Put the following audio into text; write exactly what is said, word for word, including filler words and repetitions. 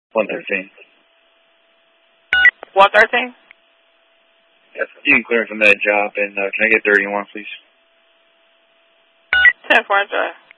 one thirteen. one thirteen? Yes, you can clear from that job, and uh, can I get thirty-one, please? ten four, enjoy.